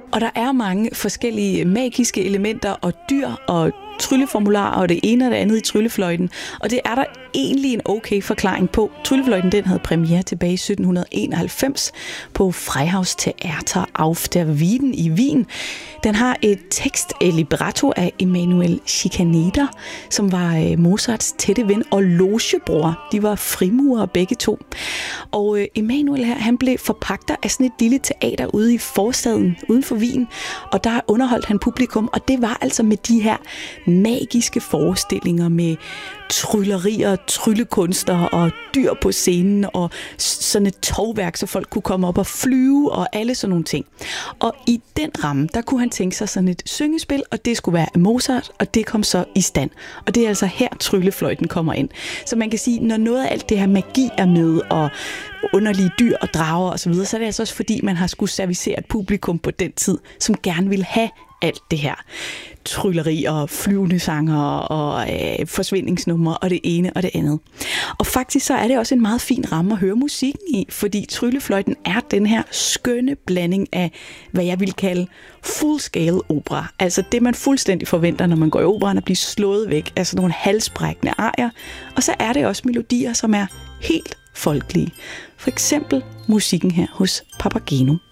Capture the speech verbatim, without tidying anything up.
Og der er mange forskellige magiske elementer og dyr og trylleformularer og det ene og det andet i Tryllefløjten. Og det er der egentlig en okay forklaring på. Tryllefløjten, den havde premiere tilbage i sytten enoghalvfems på Freihaus Theater auf der Wieden i Wien. Den har et tekst libretto af Emanuel Schikaneder, som var Mozarts tætte ven og logebror. De var frimurere begge to. Og Emanuel her, han blev forpagter af sådan et lille teater ude i forstaden uden for Wien, og der underholdt han publikum, og det var altså med de her magiske forestillinger med tryllerier, tryllekunster og dyr på scenen og sådan et tovværk, så folk kunne komme op og flyve og alle sådan nogle ting. Og i den ramme, der kunne han tænke sig sådan et syngespil, og det skulle være af Mozart, og det kom så i stand. Og det er altså her Tryllefløjten kommer ind. Så man kan sige, når noget af alt det her magi er med, og underlige dyr og drager osv., så, så er det altså også fordi, man har skulle servicere et publikum på den tid, som gerne ville have alt det her. Trylleri og flyvende sanger og øh, forsvindingsnumre og det ene og det andet. Og faktisk så er det også en meget fin ramme at høre musikken i, fordi Tryllefløjten er den her skønne blanding af, hvad jeg vil kalde full-scale opera. Altså det, man fuldstændig forventer, når man går i operaen, at blive slået væk af sådan nogle halsbrækkende arier. Og så er det også melodier, som er helt folkelige. For eksempel musikken her hos Papageno.